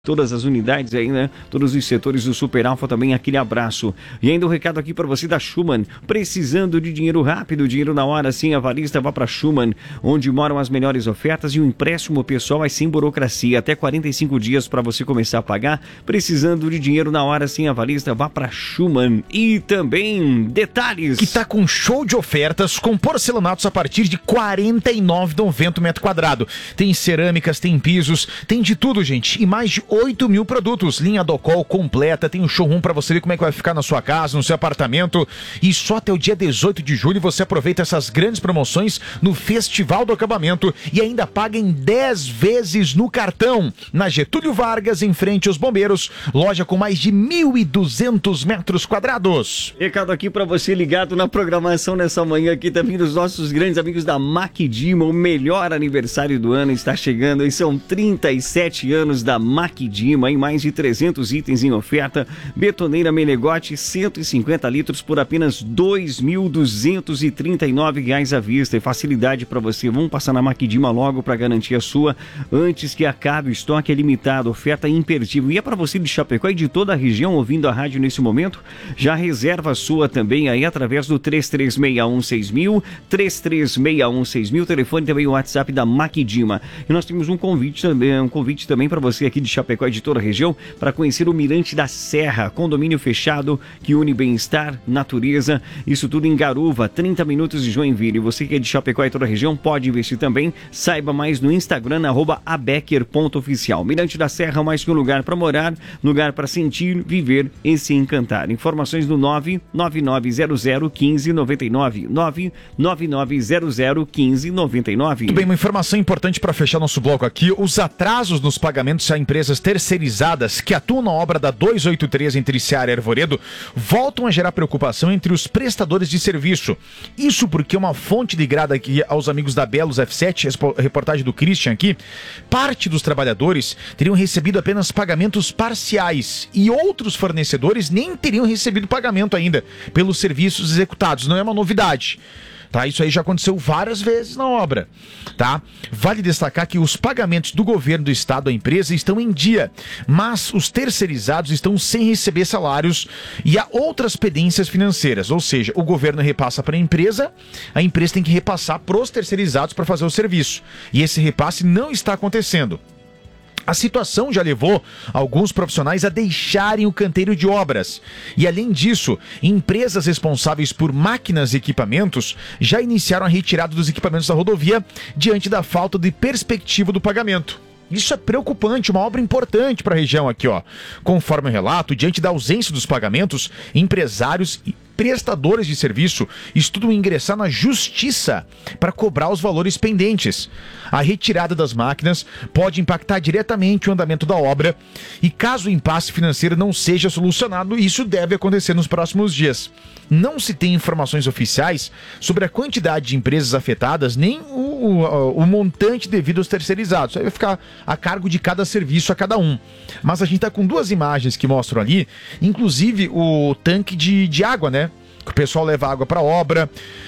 todas as unidades aí, né? Todos os setores do Super Alfa também, aquele abraço. E ainda um recado aqui para você da Schumann, precisando de dinheiro rápido, dinheiro na hora, sim, avalista, vá para Schumann, onde moram as melhores ofertas e o empréstimo pessoal é sem burocracia, até 45 dias para você começar a pagar. Precisando de dinheiro na hora, sim, avalista, vá para Schumann. E também, detalhes, que tá com show de ofertas, com porcelanatos a partir de R$ 49,90 metro quadrado. Tem cerâmicas, tem pisos, tem de tudo, gente, e mais de 8 mil produtos, linha Docol completa, tem um showroom para você ver como é que vai ficar na sua casa, no seu apartamento, e só até o dia 18 de julho você aproveita essas grandes promoções no Festival do Acabamento e ainda paga em 10 vezes no cartão, na Getúlio Vargas, em frente aos Bombeiros, loja com mais de 1.200 metros quadrados. Recado aqui para você ligado na programação nessa manhã aqui também dos nossos grandes amigos da Maquidima, o melhor aniversário do ano está chegando e são 37 anos da Maquidima, em mais de 300 itens em oferta. Betoneira Menegote 150 litros por apenas R$ 2.239 à vista, e facilidade para você. Vamos passar na Maquidima logo para garantir a sua antes que acabe. O estoque é limitado, oferta imperdível. E é para você de Chapecó e de toda a região ouvindo a rádio nesse momento, já reserva a sua também aí através do 33616000, 33616000, telefone também o WhatsApp da Maquidima. E nós temos um convite também para você aqui de Chapecó e de toda a região para conhecer o Mirante da Serra, condomínio fechado que une bem-estar, natureza, isso tudo em Garuva, 30 minutos de Joinville. Você que é de Chapecó e toda a região pode investir também. Saiba mais no Instagram, @abecker.oficial. Mirante da Serra, mais que um lugar para morar, lugar para sentir, viver e se encantar. Informações no 999001599, 999001599. Muito bem, uma informação importante para fechar nosso bloco aqui: os atrasos nos pagamentos a empresas terceirizadas que atuam na obra da 283 entre Ceará e Arvoredo voltam a gerar preocupação entre os prestadores de serviço. Isso porque uma fonte ligada aqui aos amigos da Belos F7, reportagem do Christian aqui, parte dos trabalhadores teriam recebido apenas pagamentos parciais e outros fornecedores nem teriam recebido pagamento ainda pelos serviços executados. Não é uma novidade. Tá, isso aí já aconteceu várias vezes na obra, tá? Vale destacar que os pagamentos do governo do estado à empresa estão em dia, mas os terceirizados estão sem receber salários e há outras pendências financeiras, ou seja, o governo repassa para a empresa tem que repassar para os terceirizados para fazer o serviço, e esse repasse não está acontecendo. A situação já levou alguns profissionais a deixarem o canteiro de obras. E, além disso, empresas responsáveis por máquinas e equipamentos já iniciaram a retirada dos equipamentos da rodovia diante da falta de perspectiva do pagamento. Isso é preocupante, uma obra importante para a região aqui, ó. Conforme o relato, diante da ausência dos pagamentos, empresários e prestadores de serviço estudam ingressar na justiça para cobrar os valores pendentes. A retirada das máquinas pode impactar diretamente o andamento da obra e, caso o impasse financeiro não seja solucionado, isso deve acontecer nos próximos dias. Não se tem informações oficiais sobre a quantidade de empresas afetadas, nem o montante devido aos terceirizados. Aí vai ficar a cargo de cada serviço a cada um. Mas a gente está com duas imagens que mostram ali, inclusive o tanque de água, né? Que o pessoal leva água para a obra.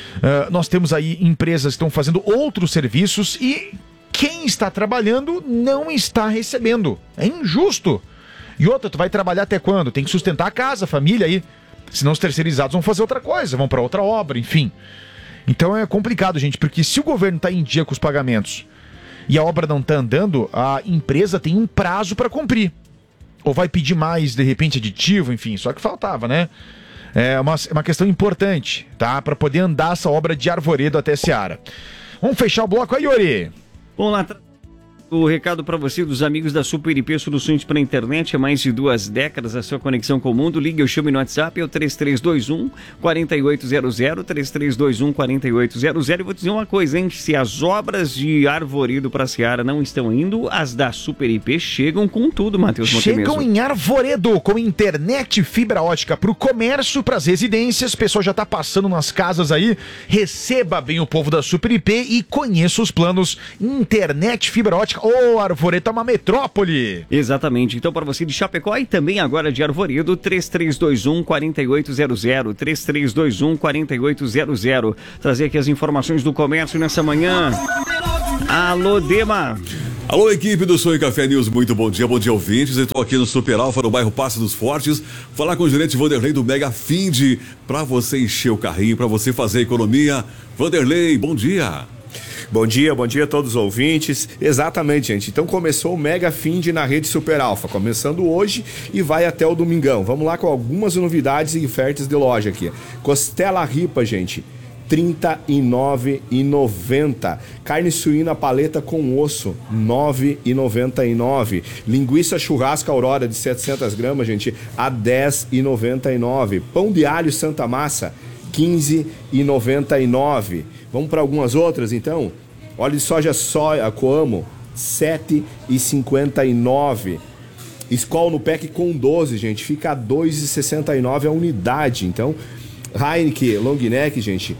Nós temos aí empresas que estão fazendo outros serviços e quem está trabalhando não está recebendo. É injusto. E outra, tu vai trabalhar até quando? Tem que sustentar a casa, a família aí. Senão os terceirizados vão fazer outra coisa, vão para outra obra, enfim. Então é complicado, gente, porque se o governo está em dia com os pagamentos e a obra não está andando, a empresa tem um prazo para cumprir. Ou vai pedir mais, de repente, aditivo, enfim, só que faltava, né? É uma questão importante, tá? Para poder andar essa obra de Arvoredo até Ceará. Vamos fechar o bloco aí, Yuri? Vamos lá. O recado para você dos amigos da Super IP Soluções para a Internet, há mais de 2 décadas a sua conexão com o mundo. Ligue ou chame no WhatsApp, é o 3321-4800, 3321-4800. E vou dizer uma coisa, hein? Se as obras de Arvoredo para Ceará não estão indo, as da Super IP chegam com tudo, Matheus Montemeso. Chegam em Arvoredo, com internet fibra ótica para o comércio, para as residências. O pessoal já está passando nas casas aí. Receba bem o povo da Super IP e conheça os planos. Internet fibra ótica. Arvoredo é uma metrópole. Exatamente. Então, para você de Chapecó e também agora de Arvoredo, 3321-4800, 3321-4800. Trazer aqui as informações do comércio nessa manhã. Alô, Dema. Alô, equipe do Sonho Café News, muito bom dia ouvintes. Eu estou aqui no Super Alfa, no bairro Passo dos Fortes, falar com o gerente Vanderlei do Mega Find, para você encher o carrinho, para você fazer economia. Vanderlei, bom dia. Bom dia a todos os ouvintes. Exatamente, gente. Então começou o Mega Find na rede Super Alfa, começando hoje e vai até o domingão. Vamos lá com algumas novidades e ofertas de loja aqui. Costela ripa, gente, R$ 39,90. Carne suína paleta com osso, R$ 9,99. Linguiça churrasco Aurora de 700 gramas, gente, a R$ 10,99. Pão de alho Santa Massa, R$ 15,99. Vamos para algumas outras, então? Óleo de soja Coamo, R$ 7,59. Skol no pack com 12, gente, fica a R$ 2,69 a unidade. Então, Heineken Long Neck, gente, R$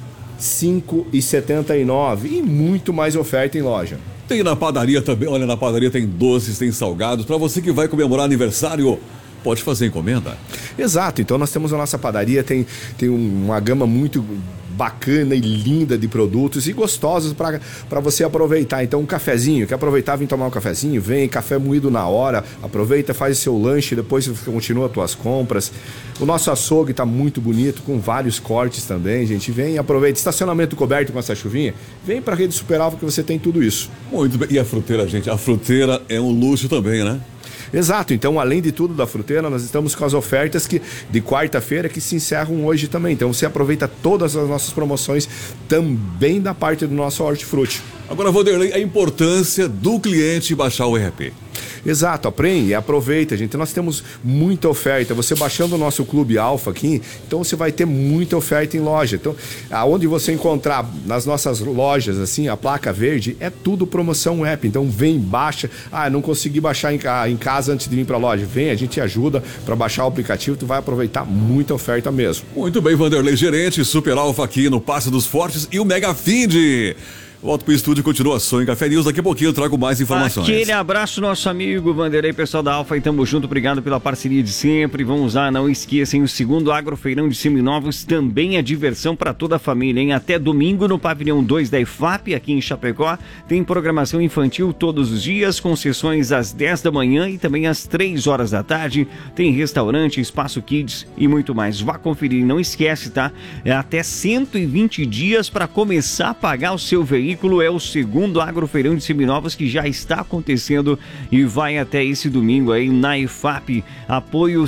5,79 e muito mais oferta em loja. Tem na padaria também, olha, na padaria tem doces, tem salgados, para você que vai comemorar aniversário, pode fazer encomenda. Exato, então nós temos a nossa padaria, tem uma gama muito bacana e linda de produtos e gostosos para você aproveitar. Então, um cafezinho, quer aproveitar, vem tomar um cafezinho, vem, café moído na hora, aproveita, faz o seu lanche, depois você continua as tuas compras. O nosso açougue está muito bonito, com vários cortes também, gente. Vem, aproveita. Estacionamento coberto com essa chuvinha, vem para a rede Super Alfa que você tem tudo isso. Muito bem. E a fruteira, gente? A fruteira é um luxo também, né? Exato, então além de tudo da fruteira, nós estamos com as ofertas de quarta-feira que se encerram hoje também. Então você aproveita todas as nossas promoções também da parte do nosso hortifruti. Agora, Vanderlei, a importância do cliente baixar o ERP. Exato, aprende e aproveita, gente. Nós temos muita oferta. Você baixando o nosso Clube Alfa aqui, então você vai ter muita oferta em loja. Então, aonde você encontrar nas nossas lojas, assim, a placa verde, é tudo promoção app. Então, vem, baixa. Ah, não consegui baixar em casa antes de vir para a loja. Vem, a gente ajuda para baixar o aplicativo. Tu vai aproveitar muita oferta mesmo. Muito bem, Vanderlei, gerente Super Alfa aqui no Passo dos Fortes e o Mega Find. Volto pro estúdio e continua Sonho Café News. Daqui a pouquinho eu trago mais informações. Aquele abraço, nosso amigo Vanderlei, pessoal da Alfa, e tamo junto. Obrigado pela parceria de sempre. Vamos lá, não esqueçam, o segundo Agrofeirão de Seminovos também é diversão para toda a família, hein? Até domingo no pavilhão 2 da IFAP, aqui em Chapecó, tem programação infantil todos os dias, com sessões às 10 da manhã e também às 3 horas da tarde. Tem restaurante, espaço kids e muito mais. Vá conferir, não esquece, tá? É até 120 dias para começar a pagar o seu veículo. É o segundo Agrofeirão de Seminovos que já está acontecendo e vai até esse domingo aí na IFAP. Apoio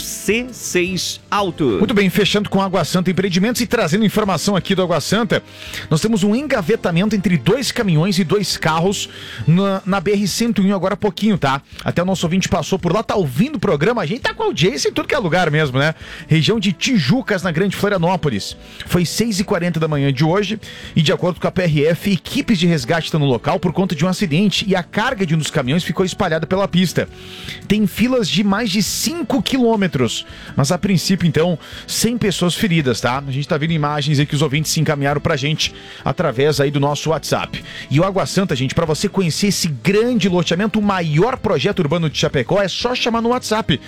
C6 Auto. Muito bem, fechando com Água Santa Empreendimentos e trazendo informação aqui do Água Santa, nós temos um engavetamento entre 2 caminhões e 2 carros na BR-101 agora há pouquinho, tá? Até o nosso ouvinte passou por lá, tá ouvindo o programa, a gente tá com audiência em tudo que é lugar mesmo, né? Região de Tijucas, na Grande Florianópolis. Foi 6h40 da manhã de hoje e, de acordo com a PRF, equipes de resgate estão no local por conta de um acidente e a carga de um dos caminhões ficou espalhada pela pista. Tem filas de mais de 5 quilômetros, mas a princípio, então, 100 pessoas feridas, tá? A gente tá vendo imagens aí que os ouvintes se encaminharam pra gente através aí do nosso WhatsApp. E o Água Santa, gente, pra você conhecer esse grande loteamento, o maior projeto urbano de Chapecó, é só chamar no WhatsApp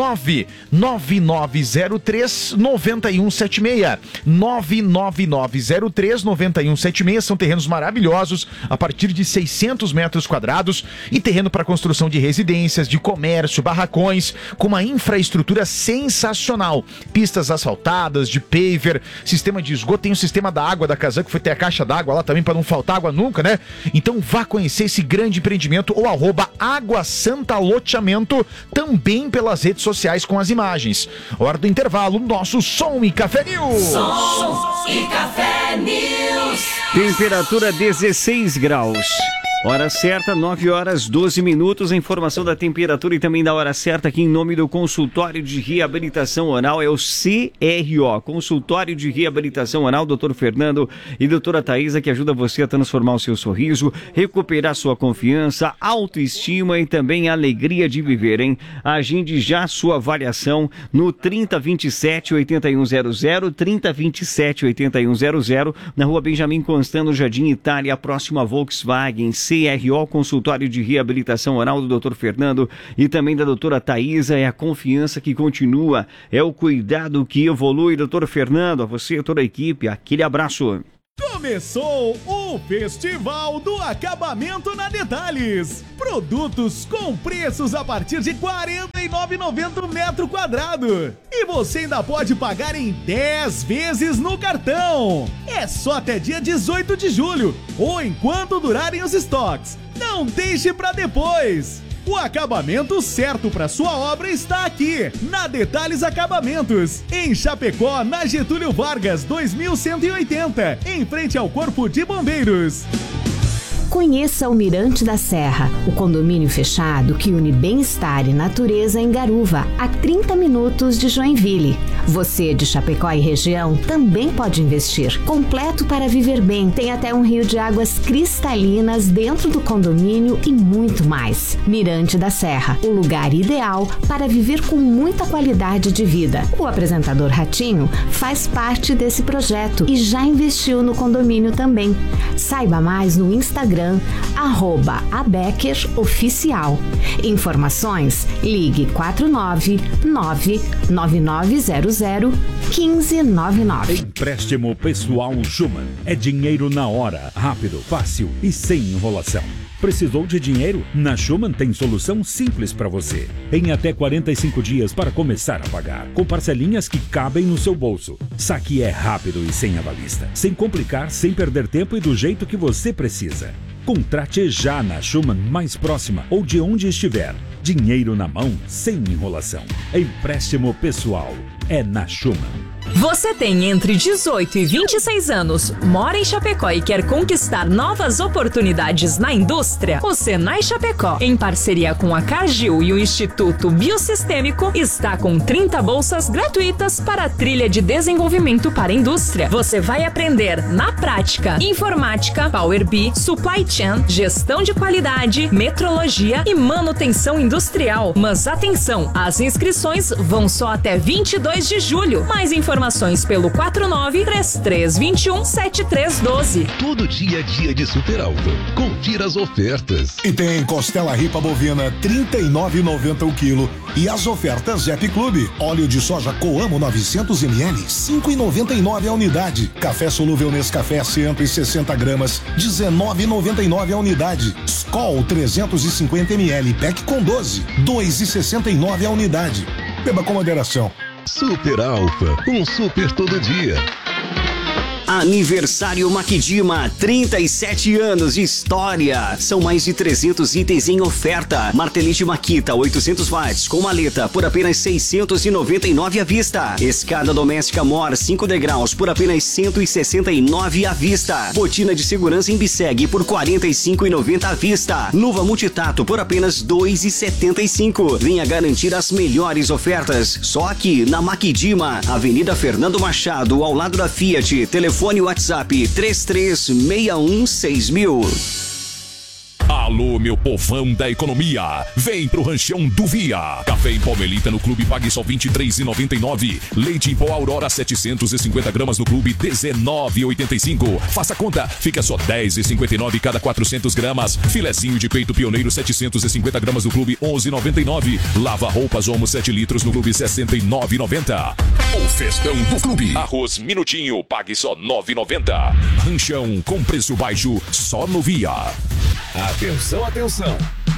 99903-9176. 99903-9176. São terrenos maravilhosos, a partir de 600 metros quadrados e terreno para construção de residências, de comércio, barracões, com uma infraestrutura sensacional. Pistas asfaltadas, de paver, sistema de esgoto, tem o sistema da água da Casan, que foi ter a caixa d'água lá também para não faltar água nunca, né? Então vá conhecer esse grande empreendimento ou @Água Santa Loteamento, também pelas redes sociais com as imagens. Hora do intervalo, nosso Som e Café News. Som e Café News. Temperatura 16 graus. Hora certa, 9 horas 12 minutos. A informação da temperatura e também da hora certa aqui em nome do Consultório de Reabilitação Oral é o CRO, Consultório de Reabilitação Oral, Dr. Fernando e doutora Thaisa, que ajuda você a transformar o seu sorriso, recuperar sua confiança, autoestima e também a alegria de viver, hein? Agende já sua avaliação no 3027-8100, 3027-8100, na rua Benjamin Constant, no Jardim Itália, próximo a Volkswagen. CRO, Consultório de Reabilitação Oral do Dr. Fernando e também da doutora Thaisa. É a confiança que continua, é o cuidado que evolui. Dr. Fernando, a você e a toda a equipe, aquele abraço. Começou o O Festival do Acabamento na Detalhes. Produtos com preços a partir de R$ 49,90 o metro quadrado. E você ainda pode pagar em 10 vezes no cartão. É só até dia 18 de julho ou enquanto durarem os estoques. Não deixe para depois. O acabamento certo para sua obra está aqui, na Detalhes Acabamentos, em Chapecó, na Getúlio Vargas, 2180, em frente ao Corpo de Bombeiros. Conheça o Mirante da Serra, o condomínio fechado que une bem-estar e natureza em Garuva, a 30 minutos de Joinville. Você de Chapecó e região também pode investir. Completo para viver bem, tem até um rio de águas cristalinas dentro do condomínio e muito mais. Mirante da Serra, o lugar ideal para viver com muita qualidade de vida. O apresentador Ratinho faz parte desse projeto e já investiu no condomínio também. Saiba mais no Instagram @abeckeroficial. Informações, ligue 499-9900-1599. Empréstimo pessoal Schumann. É dinheiro na hora, rápido, fácil e sem enrolação. Precisou de dinheiro? Na Schumann tem solução simples para você. Em até 45 dias para começar a pagar, com parcelinhas que cabem no seu bolso. Saque é rápido e sem avalista, sem complicar, sem perder tempo e do jeito que você precisa. Contrate já na Schumann mais próxima ou de onde estiver. Dinheiro na mão, sem enrolação. Empréstimo pessoal é na Schumann. Você tem entre 18 e 26 anos, mora em Chapecó e quer conquistar novas oportunidades na indústria? O Senai Chapecó, em parceria com a Cargill e o Instituto Biosistêmico, está com 30 bolsas gratuitas para a trilha de desenvolvimento para a indústria. Você vai aprender na prática informática, Power BI, Supply Chain, gestão de qualidade, metrologia e manutenção industrial. Mas atenção, as inscrições vão só até 22 de julho. Mais informações pelo 49-3321-7312. Todo dia é dia de Super Alto. Confira as ofertas. E tem costela ripa bovina R$ 39,90 o quilo. E as ofertas Zep Clube. Óleo de soja Coamo 900 ml, R$ 5,99 a unidade. Café solúvel Nescafé 160 gramas, R$ 19,99 a unidade. Skol 350 ml, pack com 12, R$ 2,69 a unidade. Beba com moderação. Super Alfa, um super todo dia. Aniversário Maquidima, 37 anos de história. São mais de 300 itens em oferta. Martelite Makita 800 watts com maleta por apenas 699 à vista. Escada doméstica Mor 5 degraus por apenas 169 à vista. Botina de segurança em Bisseg por 45,90 à vista. Luva multitato por apenas 2,75. Venha garantir as melhores ofertas só aqui na Maquidima, Avenida Fernando Machado, ao lado da Fiat. Telefone WhatsApp 33616000. Alô, meu povão da economia, vem pro Ranchão do Via. Café em pó Melita no clube pague só R$ 23,99. Leite em pó Aurora 750 gramas no clube R$ 19,85. Faça conta, fica só R$ 10,59 cada 400 gramas. Filezinho de peito pioneiro 750 gramas no clube R$ 11,99. Lava roupas Omo 7 litros no clube R$ 69,90. O festão do clube. Arroz Minutinho, pague só R$ 9,90. Ranchão com preço baixo só no Via. Atenção, atenção!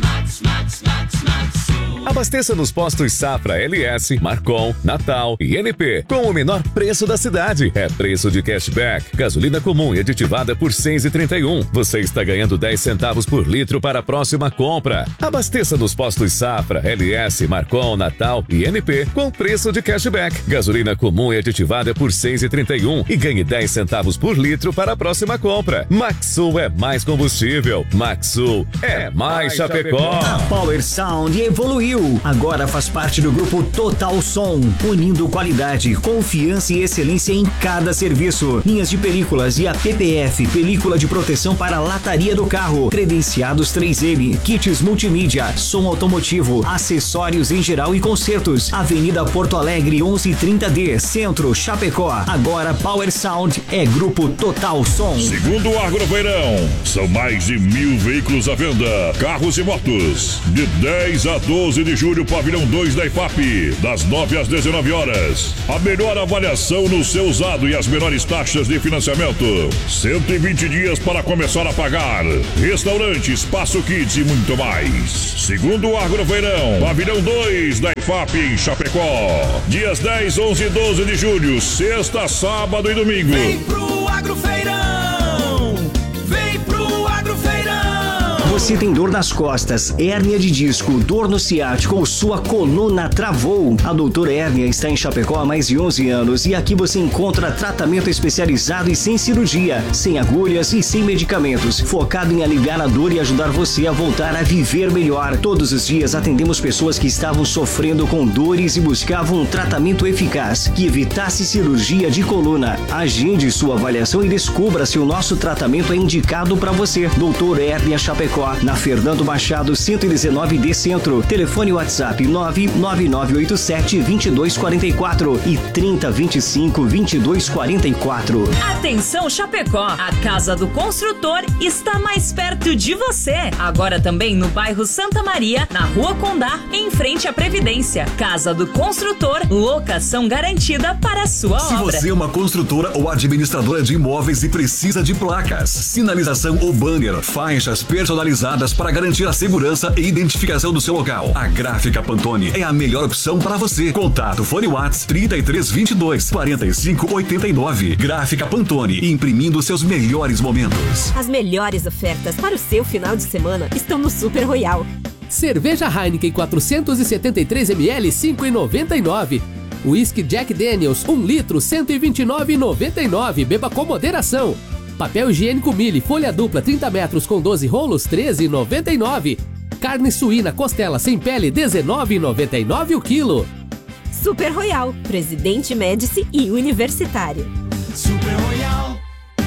Abasteça nos postos Safra, LS, Marcon, Natal e NP com o menor preço da cidade. É preço de cashback. Gasolina comum e aditivada por R$ 6,31. Você está ganhando 10 centavos por litro para a próxima compra. Abasteça nos postos Safra, LS, Marcon, Natal e NP com preço de cashback. Gasolina comum e aditivada por R$ 6,31 e ganhe 10 centavos por litro para a próxima compra. Maxsul é mais combustível. Maxsul é mais Chapecó. A Power Sound evoluiu. Agora faz parte do grupo Total Som, unindo qualidade, confiança e excelência em cada serviço. Linhas de películas e a PPF, película de proteção para a lataria do carro, credenciados 3M, kits multimídia, som automotivo, acessórios em geral e concertos. Avenida Porto Alegre 1130D, Centro, Chapecó. Agora Power Sound é grupo Total Som. Segundo o Agroveirão, são mais de 1.000 veículos à venda, carros e motos, de 10 a 12 de julho, pavilhão 2 da IFAP, das 9 às 19 horas. A melhor avaliação no seu usado e as menores taxas de financiamento. 120 dias para começar a pagar. Restaurante, espaço kids e muito mais. Segundo Agrofeirão, pavilhão 2 da IFAP em Chapecó. Dias 10, 11 e 12 de julho, sexta, sábado e domingo. Vem pro Agrofeirão! Vem pro Agrofeirão! Você tem dor nas costas, hérnia de disco, dor no ciático ou sua coluna travou? A Doutora Hérnia está em Chapecó há mais de 11 anos e aqui você encontra tratamento especializado e sem cirurgia, sem agulhas e sem medicamentos, focado em aliviar a dor e ajudar você a voltar a viver melhor. Todos os dias atendemos pessoas que estavam sofrendo com dores e buscavam um tratamento eficaz que evitasse cirurgia de coluna. Agende sua avaliação e descubra se o nosso tratamento é indicado para você. Doutor Hérnia Chapecó, na Fernando Machado 119D Centro. Telefone WhatsApp 99987-2244 e 3025-2244. Atenção Chapecó, a Casa do Construtor está mais perto de você. Agora também no bairro Santa Maria, na Rua Condá, em frente à Previdência. Casa do Construtor, locação garantida para a sua obra. Se você é uma construtora ou administradora de imóveis e precisa de placas, sinalização ou banner, faixas personalizadas para garantir a segurança e identificação do seu local, a Gráfica Pantone é a melhor opção para você. Contato fone WhatsApp 3322-4589. Gráfica Pantone, imprimindo seus melhores momentos. As melhores ofertas para o seu final de semana estão no Super Royal. Cerveja Heineken 473ml 5,99. Whisky Jack Daniels 1 litro 129,99. Beba com moderação. Papel higiênico Mille, folha dupla 30 metros com 12 rolos, R$13,99. Carne suína costela sem pele, R$19,99 o quilo. Super Royal, Presidente Médici e Universitário. Super Royal.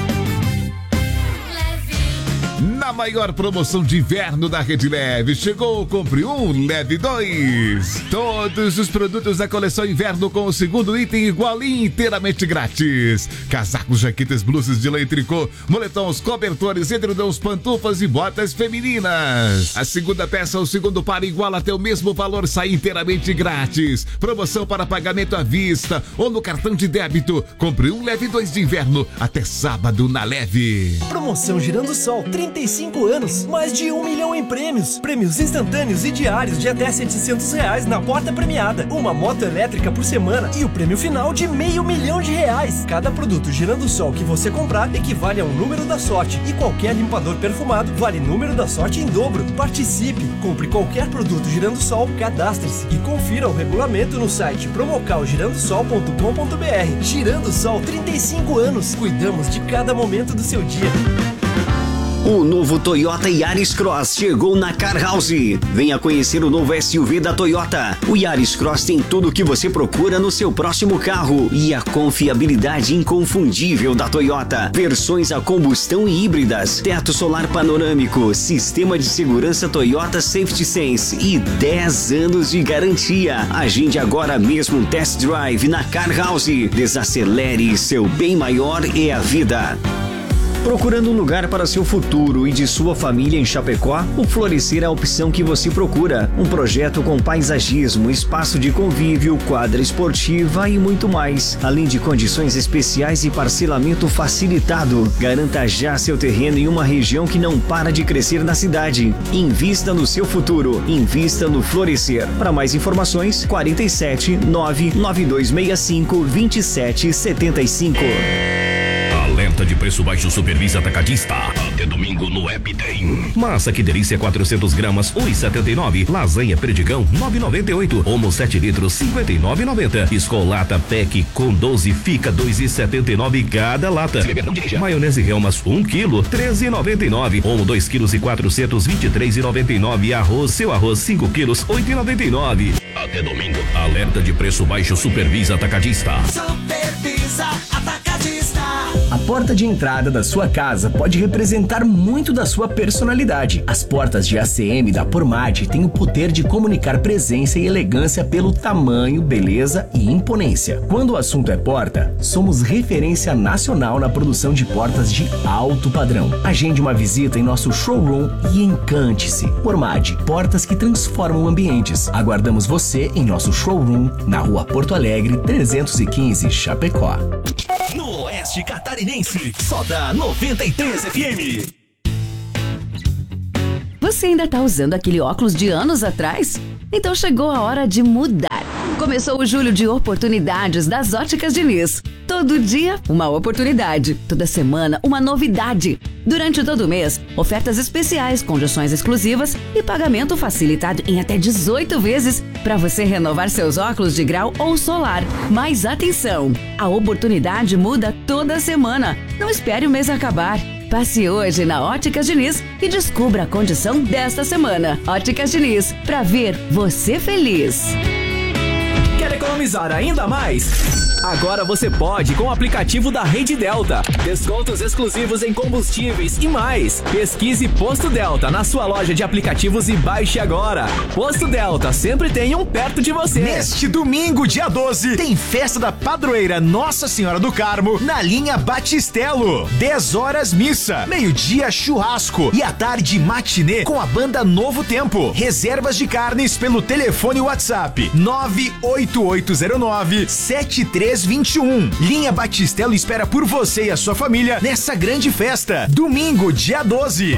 Na maior promoção de inverno da Rede Leve, chegou o Compre Um, Leve 2. Todos os produtos da coleção inverno com o segundo item igual e inteiramente grátis. Casacos, jaquetas, blusas de lã e tricô, moletons, cobertores, edredons, pantufas e botas femininas. A segunda peça, o segundo par igual até o mesmo valor, sai inteiramente grátis. Promoção para pagamento à vista ou no cartão de débito. Compre Um, Leve 2 de inverno até sábado na Leve. Promoção Girando Sol, 35 anos, mais de 1 milhão em prêmios. Prêmios instantâneos e diários de até R$700 na porta premiada. Uma moto elétrica por semana e o prêmio final de R$500 mil. Cada produto Girando Sol que você comprar equivale a um número da sorte. E qualquer limpador perfumado vale número da sorte em dobro. Participe! Compre qualquer produto Girando Sol, cadastre-se e confira o regulamento no site promocalgirandosol.com.br. Girando Sol, 35 anos. Cuidamos de cada momento do seu dia. O novo Toyota Yaris Cross chegou na Car House. Venha conhecer o novo SUV da Toyota. O Yaris Cross tem tudo o que você procura no seu próximo carro e a confiabilidade inconfundível da Toyota. Versões a combustão e híbridas, teto solar panorâmico, sistema de segurança Toyota Safety Sense e 10 anos de garantia. Agende agora mesmo um test drive na Car House. Desacelere, seu bem maior é a vida. Procurando um lugar para seu futuro e de sua família em Chapecó, o Florescer é a opção que você procura. Um projeto com paisagismo, espaço de convívio, quadra esportiva e muito mais. Além de condições especiais e parcelamento facilitado. Garanta já seu terreno em uma região que não para de crescer na cidade. Invista no seu futuro. Invista no Florescer. Para mais informações, 47 99265 2775. Alerta de preço baixo Supervisa Atacadista. Até domingo no app tem. Massa que delícia 400 gramas, 1,79. Lasanha Perdigão, 9,98. Omo 7 litros, 59,90. Escolata Pack com 12 fica 2,79 cada lata. Maionese Helmas 1 quilo, 13,99. Omo 2 quilos e 400, 23,99. Arroz, seu arroz 5 quilos, 8,99. Até domingo. Alerta de preço baixo Supervisa Atacadista. Supervisa Atacadista. porta de entrada da sua casa pode representar muito da sua personalidade. As portas de ACM da Pormad têm o poder de comunicar presença e elegância pelo tamanho, beleza e imponência. Quando o assunto é porta, somos referência nacional na produção de portas de alto padrão. Agende uma visita em nosso showroom e encante-se. Pormad, portas que transformam ambientes. Aguardamos você em nosso showroom na Rua Porto Alegre, 315, Chapecó. No Oeste Catarinense, só da 93 FM. Você ainda tá usando aquele óculos de anos atrás? Então chegou a hora de mudar. Começou o julho de oportunidades das Óticas Diniz. Todo dia, uma oportunidade. Toda semana, uma novidade. Durante todo o mês, ofertas especiais, condições exclusivas e pagamento facilitado em até 18 vezes para você renovar seus óculos de grau ou solar. Mas atenção, a oportunidade muda toda semana. Não espere o mês acabar. Passe hoje na Óticas Diniz e descubra a condição desta semana. Óticas Diniz, para ver você feliz. Quer economizar ainda mais? Agora você pode com o aplicativo da Rede Delta. Descontos exclusivos em combustíveis e mais. Pesquise Posto Delta na sua loja de aplicativos e baixe agora. Posto Delta, sempre tem um perto de você. Neste domingo, dia 12, tem festa da padroeira Nossa Senhora do Carmo na linha Batistelo. 10 horas missa, meio-dia churrasco e à tarde matinê com a banda Novo Tempo. Reservas de carnes pelo telefone WhatsApp 98809-7321. Linha Batistelo espera por você e a sua família nessa grande festa. Domingo, dia 12.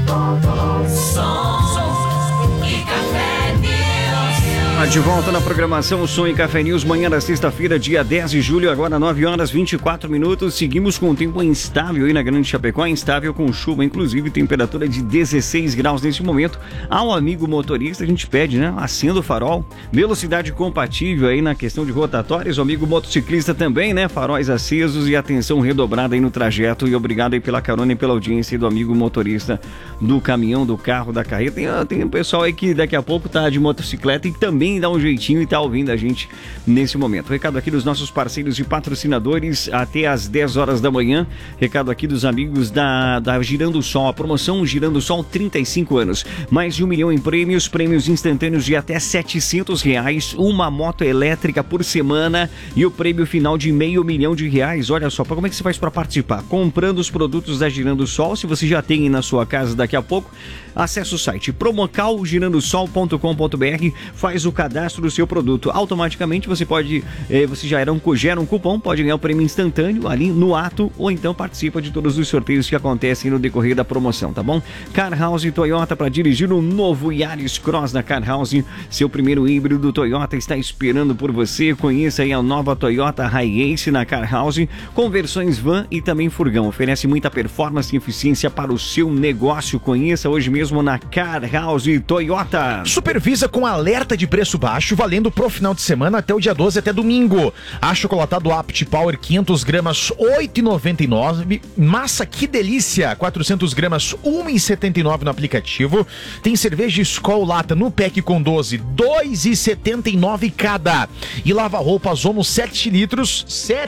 De volta na programação Som e Café News, manhã da sexta-feira, dia 10 de julho, agora 9 horas 24 minutos. Seguimos com o tempo instável aí na Grande Chapecó, instável com chuva, inclusive temperatura de 16 graus nesse momento. Ao amigo motorista, a gente pede, né? Acenda o farol, velocidade compatível aí na questão de rotatórias. O amigo motociclista também, né? Faróis acesos e atenção redobrada aí no trajeto. E obrigado aí pela carona e pela audiência do amigo motorista do caminhão, do carro, da carreta. Tem um pessoal aí que daqui a pouco tá de motocicleta e também dá um jeitinho e tá ouvindo a gente nesse momento. Recado aqui dos nossos parceiros e patrocinadores até às 10 horas da manhã. Recado aqui dos amigos da Girando Sol, a promoção Girando Sol 35 anos. Mais de 1 milhão em prêmios instantâneos de até R$700, uma moto elétrica por semana e o prêmio final de R$500 mil. Olha só, como é que você faz para participar? Comprando os produtos da Girando Sol, se você já tem na sua casa daqui a pouco, acesse o site promocalgirandosol.com.br, faz o cadastro do seu produto. Automaticamente você pode, você gera um cupom, pode ganhar o prêmio instantâneo ali no ato, ou então participa de todos os sorteios que acontecem no decorrer da promoção, tá bom? Car House Toyota, para dirigir o novo Yaris Cross da Car House, seu primeiro híbrido Toyota está esperando por você. Conheça aí a nova Toyota Hiace na Car House, com versões van e também furgão. Oferece muita performance e eficiência para o seu negócio. Conheça hoje mesmo na Car House Toyota. Supervisa com alerta de preço baixo, valendo pro final de semana até o dia 12, até domingo. Achocolatado Apt Power 500 gramas, R$ 8,99. Massa Que Delícia, 400 gramas, R$ 1,79 no aplicativo. Tem cerveja Skol Lata no pack com 12, R$ 2,79 cada. E lava-roupas Omo 7 litros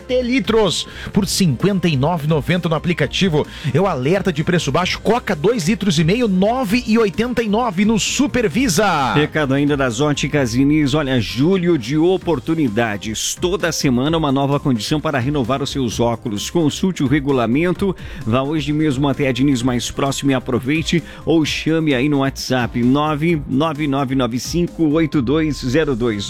por R$ 59,90 no aplicativo. É o alerta de preço baixo. Coca 2,5 litros, R$ 9,89 no Supervisa. Recado ainda das Óticas Diniz, olha, julho de oportunidades. Toda semana uma nova condição para renovar os seus óculos. Consulte o regulamento, vá hoje mesmo até a Diniz mais próximo e aproveite, ou chame aí no WhatsApp 99995-8202,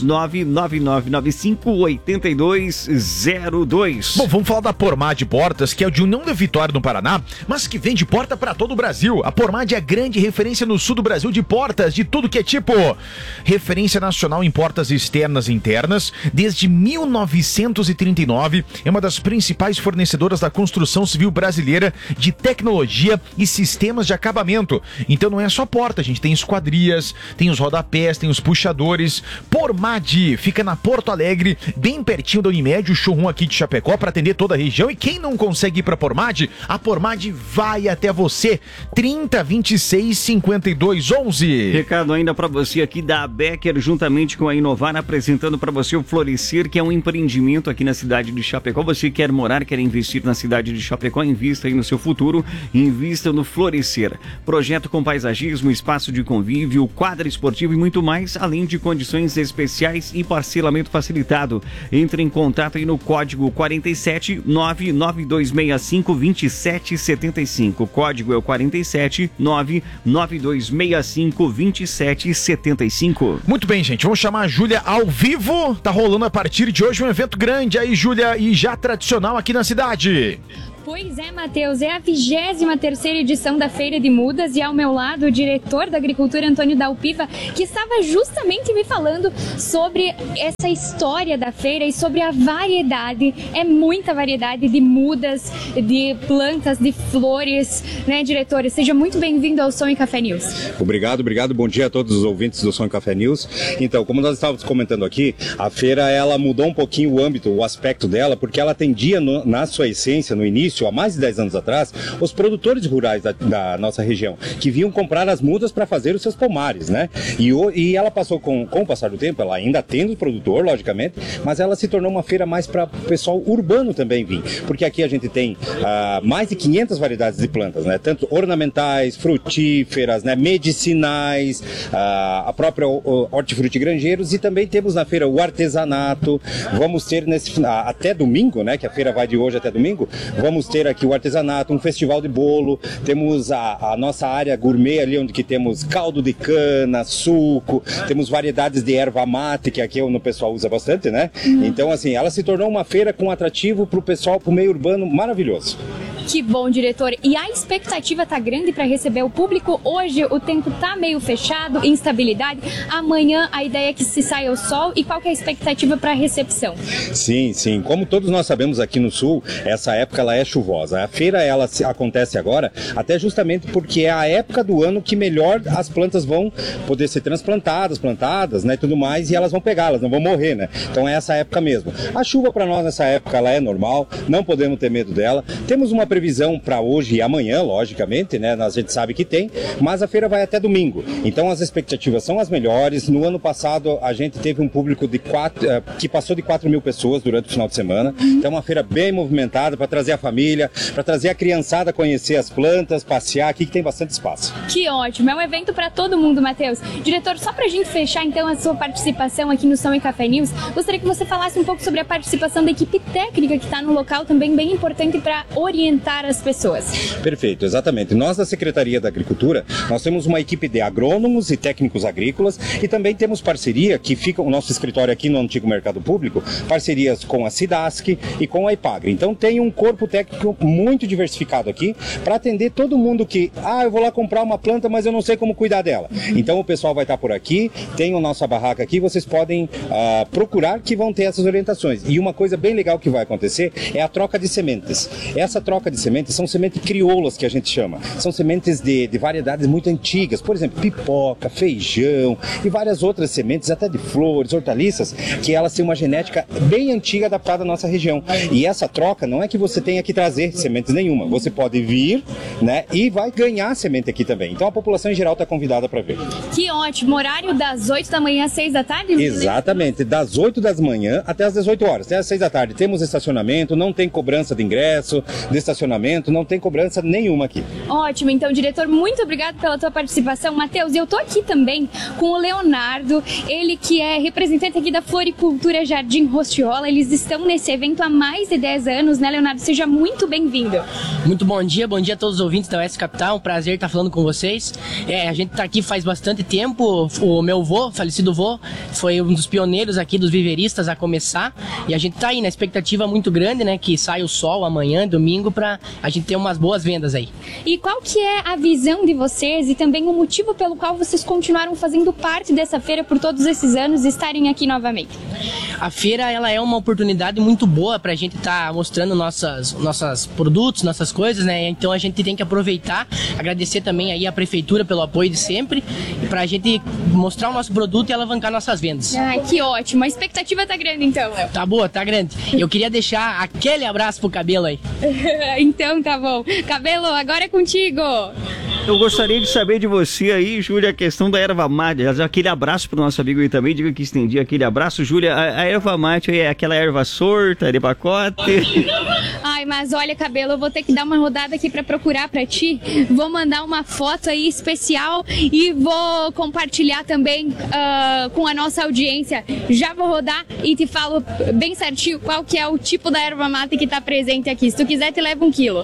99995-8202. Bom, vamos falar da Pormad Portas, que é de União da Vitória no Paraná, mas que vende porta para todo o Brasil. A Pormad é a grande referência no sul do Brasil de portas, de tudo que é tipo. Referência nacional em portas externas e internas. Desde 1939, é uma das principais fornecedoras da construção civil brasileira de tecnologia e sistemas de acabamento. Então não é só porta, a gente tem esquadrias, tem os rodapés, tem os puxadores. Pormad fica na Porto Alegre, bem pertinho da Unimed, o showroom aqui de Chapecó, para atender toda a região. E quem não consegue ir para Pormad, a Pormad vai até você. 30 26 52 11. Recado ainda para você aqui da Becker, junto juntamente com a Inovar, apresentando para você o Florescer, que é um empreendimento aqui na cidade de Chapecó. Você quer morar, quer investir na cidade de Chapecó, invista aí no seu futuro, invista no Florescer. Projeto com paisagismo, espaço de convívio, quadra esportiva e muito mais, além de condições especiais e parcelamento facilitado. Entre em contato aí no código 47 99265 2775. O código é o 47 99265 2775. Muito bem, gente, vamos chamar a Júlia ao vivo. Tá rolando a partir de hoje um evento grande aí, Júlia, e já tradicional aqui na cidade. Pois é, Matheus, é a 23ª edição da Feira de Mudas e ao meu lado o diretor da Agricultura, Antônio Dalpiva, que estava justamente me falando sobre essa história da feira e sobre a variedade, é muita variedade de mudas, de plantas, de flores, né, diretor? Seja muito bem-vindo ao Som e Café News. Obrigado, bom dia a todos os ouvintes do Som e Café News. Então, como nós estávamos comentando aqui, a feira ela mudou um pouquinho o âmbito, o aspecto dela, porque ela atendia na sua essência, no início, há mais de 10 anos atrás, os produtores rurais da nossa região, que vinham comprar as mudas para fazer os seus pomares, né? E ela passou, com o passar do tempo, ela ainda tendo o produtor, logicamente, mas ela se tornou uma feira mais para o pessoal urbano também vir, porque aqui a gente tem mais de 500 variedades de plantas, né? Tanto ornamentais, frutíferas, né? Medicinais, a própria hortifruti grangeiros, e também temos na feira o artesanato. Vamos ter até domingo, né? Que a feira vai de hoje até domingo, vamos ter aqui o artesanato, um festival de bolo, temos a nossa área gourmet ali, onde que temos caldo de cana, suco, temos variedades de erva mate, que aqui o pessoal usa bastante, né? Então, assim, ela se tornou uma feira com atrativo para o pessoal, para o meio urbano, maravilhoso. Que bom, diretor. E a expectativa tá grande para receber o público? Hoje o tempo tá meio fechado, instabilidade. Amanhã a ideia é que se saia o sol. E qual que é a expectativa para a recepção? Sim. Como todos nós sabemos aqui no Sul, essa época ela é chuvosa. A feira ela acontece agora, até justamente porque é a época do ano que melhor as plantas vão poder ser transplantadas, plantadas, né, tudo mais, e elas vão pegar, elas não vão morrer, né? Então é essa época mesmo. A chuva para nós nessa época ela é normal, não podemos ter medo dela. Temos uma previsão para hoje e amanhã, logicamente, né? A gente sabe que tem, mas a feira vai até domingo. Então as expectativas são as melhores. No ano passado a gente teve um público que passou de 4 mil pessoas durante o final de semana. Então uma feira bem movimentada para trazer a família, para trazer a criançada a conhecer as plantas, passear aqui, que tem bastante espaço. Que ótimo, é um evento para todo mundo, Matheus. Diretor, só para a gente fechar então a sua participação aqui no Som e Café News, gostaria que você falasse um pouco sobre a participação da equipe técnica que está no local, também bem importante para orientar as pessoas. Perfeito, exatamente. Nós da Secretaria da Agricultura, nós temos uma equipe de agrônomos e técnicos agrícolas e também temos parceria, que fica o nosso escritório aqui no Antigo Mercado Público, parcerias com a Cidasc e com a Ipagre. Então tem um corpo técnico muito diversificado aqui para atender todo mundo que, eu vou lá comprar uma planta, mas eu não sei como cuidar dela. Então o pessoal vai estar por aqui, tem a nossa barraca aqui, vocês podem procurar que vão ter essas orientações. E uma coisa bem legal que vai acontecer é a troca de sementes. Essa troca de sementes são sementes crioulas, que a gente chama. São sementes de variedades muito antigas, por exemplo, pipoca, feijão e várias outras sementes, até de flores, hortaliças, que elas têm uma genética bem antiga adaptada à nossa região. E essa troca não é que você tenha que trazer sementes nenhuma. Você pode vir, né, e vai ganhar semente aqui também. Então a população em geral está convidada para ver. Que ótimo! Horário das 8 da manhã às 6 da tarde? Exatamente, das 8 da manhã até as 18 horas, até às 6 da tarde. Temos estacionamento, não tem cobrança de ingresso, de estacionamento, não tem cobrança nenhuma aqui. Ótimo, então, diretor, muito obrigado pela tua participação, Matheus. E eu tô aqui também com o Leonardo, ele que é representante aqui da Floricultura Jardim Rostiola. Eles estão nesse evento há mais de 10 anos, né, Leonardo? Seja muito bem-vindo. Muito bom dia a todos os ouvintes da Oeste Capital, um prazer estar falando com vocês. A gente tá aqui faz bastante tempo, o meu avô, falecido avô, foi um dos pioneiros aqui dos viveristas a começar, e a gente tá aí na expectativa muito grande, né, que sai o sol amanhã, domingo, pra a gente ter umas boas vendas aí. E qual que é a visão de vocês e também o motivo pelo qual vocês continuaram fazendo parte dessa feira por todos esses anos e estarem aqui novamente? A feira, ela é uma oportunidade muito boa pra gente estar mostrando nossos produtos, nossas coisas, né? Então a gente tem que aproveitar, agradecer também aí a prefeitura pelo apoio de sempre, pra gente mostrar o nosso produto e alavancar nossas vendas. Ai, que ótimo. A expectativa tá grande então, Léo. Tá boa, tá grande. Eu queria deixar aquele abraço pro Cabelo aí. Então tá bom. Cabelo, agora é contigo. Eu gostaria de saber de você aí, Júlia, a questão da erva mate. Aquele abraço pro nosso amigo aí também, diga que estendi aquele abraço. Júlia, a erva mate é aquela erva sorta, de pacote? Ai, mas olha, Cabelo, eu vou ter que dar uma rodada aqui pra procurar pra ti. Vou mandar uma foto aí especial e vou compartilhar também com a nossa audiência. Já vou rodar e te falo bem certinho qual que é o tipo da erva mate que tá presente aqui. Se tu quiser, te leva 1 quilo.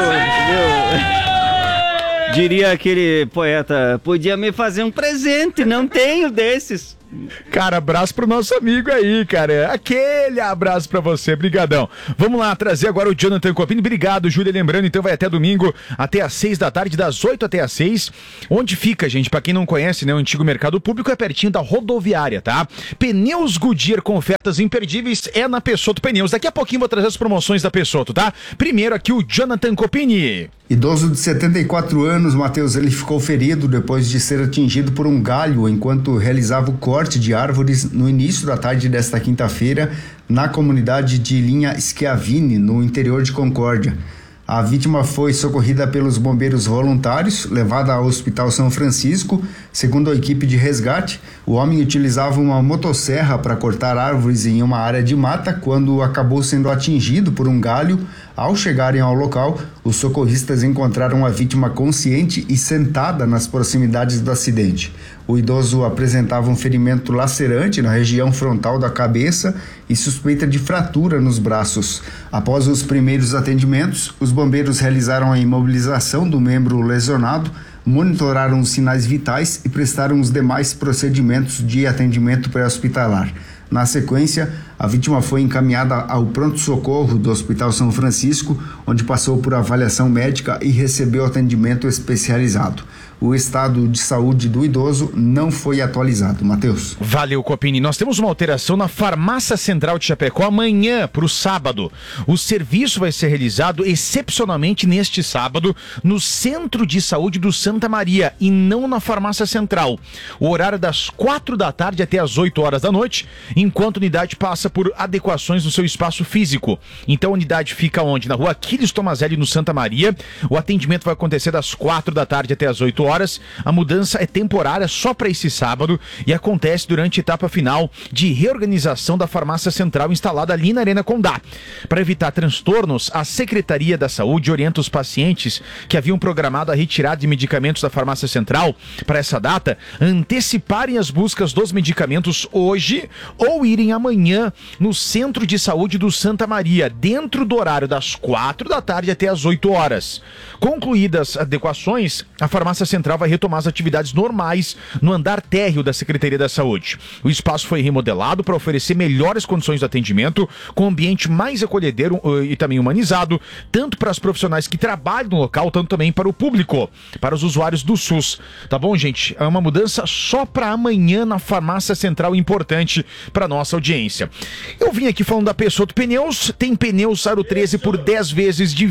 Diria aquele poeta, podia me fazer um presente, não tenho desses. Cara, abraço pro nosso amigo aí, cara. Aquele abraço pra você, brigadão. Vamos lá, trazer agora o Jonathan Copini. Obrigado, Júlia. Lembrando, então vai até domingo, até às 6 da tarde, das 8 até às 6. Onde fica, gente? Pra quem não conhece, né? O antigo mercado público é pertinho da rodoviária, tá? Pneus Goodyear com ofertas imperdíveis é na Pessotto Pneus. Daqui a pouquinho vou trazer as promoções da Pessotto, tá? Primeiro aqui o Jonathan Copini. Idoso de 74 anos, Matheus, ele ficou ferido depois de ser atingido por um galho enquanto realizava o corte de árvores no início da tarde desta quinta-feira na comunidade de Linha Schiavini, no interior de Concórdia. A vítima foi socorrida pelos bombeiros voluntários, levada ao Hospital São Francisco. Segundo a equipe de resgate, o homem utilizava uma motosserra para cortar árvores em uma área de mata quando acabou sendo atingido por um galho. Ao chegarem ao local, os socorristas encontraram a vítima consciente e sentada nas proximidades do acidente. O idoso apresentava um ferimento lacerante na região frontal da cabeça e suspeita de fratura nos braços. Após os primeiros atendimentos, os bombeiros realizaram a imobilização do membro lesionado, monitoraram os sinais vitais e prestaram os demais procedimentos de atendimento pré-hospitalar. Na sequência, a vítima foi encaminhada ao pronto-socorro do Hospital São Francisco, onde passou por avaliação médica e recebeu atendimento especializado. O estado de saúde do idoso não foi atualizado. Matheus. Valeu, Copini. Nós temos uma alteração na Farmácia Central de Chapecó amanhã para o sábado. O serviço vai ser realizado excepcionalmente neste sábado no Centro de Saúde do Santa Maria e não na Farmácia Central. O horário das 4 da tarde até as 8 horas da noite, enquanto a unidade passa por adequações no seu espaço físico. Então a unidade fica onde? Na rua Aquiles Tomazelli, no Santa Maria. O atendimento vai acontecer das 4 da tarde até as 8 horas. A mudança é temporária só para esse sábado e acontece durante a etapa final de reorganização da Farmácia Central instalada ali na Arena Condá. Para evitar transtornos, a Secretaria da Saúde orienta os pacientes que haviam programado a retirada de medicamentos da Farmácia Central para essa data anteciparem as buscas dos medicamentos hoje ou irem amanhã no Centro de Saúde do Santa Maria, dentro do horário das 4 da tarde até as 8 horas. Concluídas as adequações, a Farmácia Central vai retomar as atividades normais no andar térreo da Secretaria da Saúde. O espaço foi remodelado para oferecer melhores condições de atendimento, com um ambiente mais acolhedor e também humanizado, tanto para os profissionais que trabalham no local, tanto também para o público, para os usuários do SUS. Tá bom, gente? É uma mudança só para amanhã na Farmácia Central, importante para nossa audiência. Eu vim aqui falando da Pessotto Pneus. Tem pneus Aro 13 por 10 vezes de R$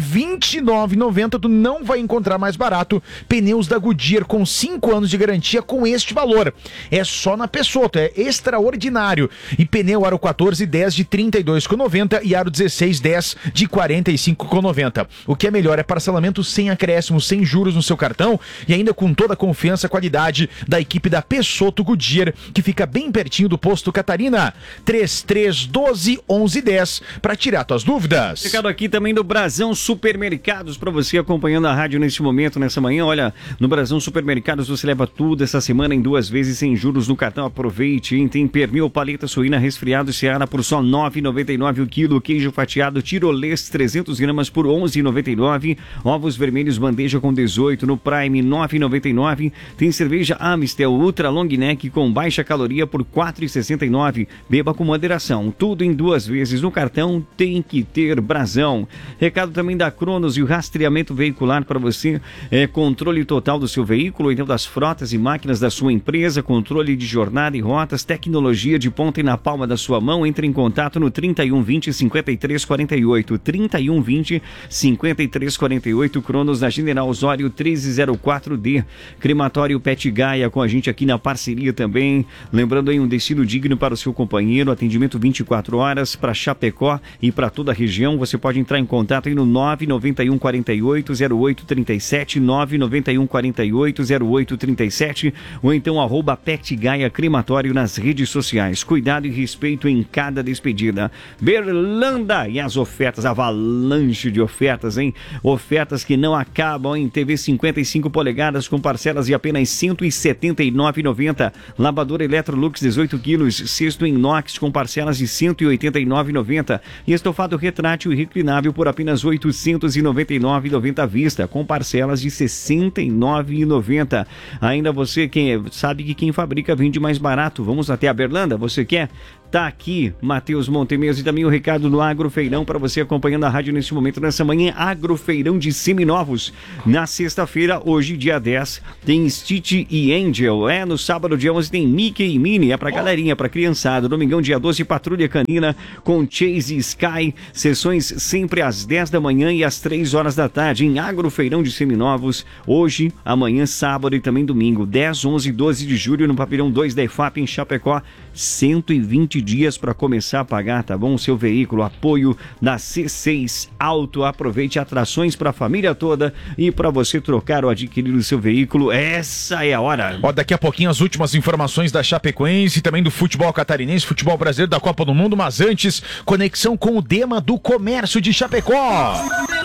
29,90. Tu não vai encontrar mais barato pneus da Goodyear com 5 anos de garantia com este valor. É só na Pessotto, é extraordinário. E pneu Aro 14 10 de R$ 32,90 e Aro 16 10 de R$ 45,90. O que é melhor é parcelamento sem acréscimo, sem juros no seu cartão e ainda com toda a confiança e qualidade da equipe da Pessotto Goodyear, que fica bem pertinho do posto Catarina. 3312 1110 para tirar tuas dúvidas. Recado aqui também do Brasão Supermercados para você acompanhando a rádio neste momento, nessa manhã. Olha, no Brasão Supermercados você leva tudo essa semana em 2 vezes sem juros no cartão. Aproveite, hein? Tem pernil, paleta suína, resfriado Seara por só R$ 9,99 o quilo. Queijo fatiado tirolês 300 gramas por R$ 11,99. Ovos vermelhos bandeja com 18 no Prime R$ 9,99. Tem cerveja Amistel Ultra Long Neck com baixa caloria por R$ 4,69. Beba com moderação. Tudo em 2 vezes no cartão. Tem que ter Brasão. Recado também da Cronos e o rastreamento veicular para você. Controle total do seu veículo, então das frotas e máquinas da sua empresa, controle de jornada e rotas, tecnologia de ponta e na palma da sua mão. Entre em contato no 3120 5348, 3120 5348, Cronos na General Osório 1304D. Crematório Pet Gaia com a gente aqui na parceria também. Lembrando aí, um destino digno para o seu companheiro, atendimento 24 horas para Chapecó e para toda a região. Você pode entrar em contato aí no 991 48 0837, 991 991480837 ou então @PetGaia Crematório nas redes sociais. Cuidado e respeito em cada despedida. Berlanda e as ofertas, avalanche de ofertas, hein? Ofertas que não acabam em TV 55 polegadas com parcelas de apenas R$ 179,90. Lavadora Electrolux 18 quilos, cesto inox com parcelas de R$ 189,90. E estofado retrátil e reclinável por apenas R$ 899,90 à vista, com parcelas de R$ 69,90. Ainda você sabe que quem fabrica vende mais barato. Vamos até a Berlanda, você quer? Tá aqui, Matheus Montemez, e também o recado do Agrofeirão para você acompanhando a rádio neste momento, nessa manhã, Agrofeirão de Seminovos. Na sexta-feira, hoje, dia 10, tem Stitch e Angel. No sábado, dia 11, tem Mickey e Minnie, pra galerinha, pra criançada. Domingão, dia 12, Patrulha Canina com Chase Sky. Sessões sempre às 10 da manhã e às 3 horas da tarde, em Agrofeirão de Seminovos. Hoje, amanhã, sábado e também domingo, 10, 11 e 12 de julho, no Pavilhão 2 da EFAP, em Chapecó. 120 dias para começar a pagar, tá bom? O seu veículo, apoio da C6 Auto. Aproveite atrações para a família toda e para você trocar ou adquirir o seu veículo, essa é a hora. Daqui a pouquinho as últimas informações da Chapecoense e também do futebol catarinense, futebol brasileiro da Copa do Mundo, mas antes, conexão com o Dema do Comércio de Chapecó.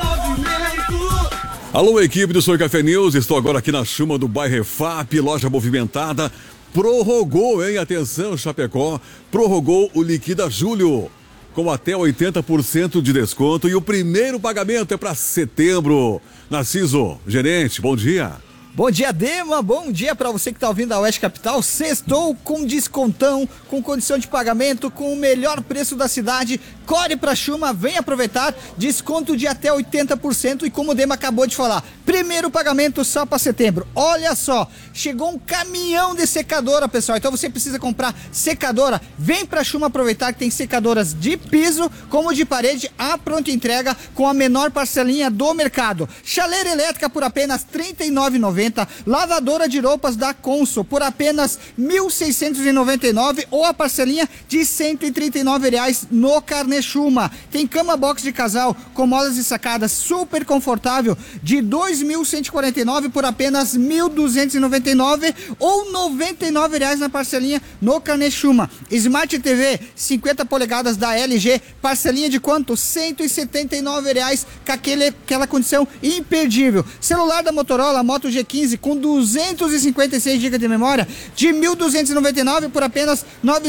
Alô, equipe do Sonho Café News, estou agora aqui na Chuma do bairro EFAP, loja movimentada. Prorrogou, hein? Atenção, Chapecó. Prorrogou o Liquida Julho com até 80% de desconto e o primeiro pagamento é para setembro. Narciso, gerente, bom dia. Bom dia, Dema. Bom dia para você que está ouvindo a Oeste Capital. Sextou com descontão, com condição de pagamento, com o melhor preço da cidade. Corre pra Chuma, vem aproveitar. Desconto de até 80% e como o Dema acabou de falar, primeiro pagamento só para setembro. Olha só, chegou um caminhão de secadora, pessoal. Então você precisa comprar secadora. Vem pra Chuma aproveitar que tem secadoras de piso como de parede à pronta entrega com a menor parcelinha do mercado. Chaleira elétrica por apenas R$ 39,90. Lavadora de roupas da Consul por apenas R$ 1.699 ou a parcelinha de R$ 139 no Carnê Chuma. Tem cama box de casal com molas e sacadas super confortável de R$ 2.149 por apenas R$ 1.299 ou R$ 99 na parcelinha no Carnê Chuma. Smart TV 50 polegadas da LG, parcelinha de quanto? R$ 179 com aquela condição imperdível. Celular da Motorola Moto G15 com 256 GB de memória de R$ 1.299 por apenas R$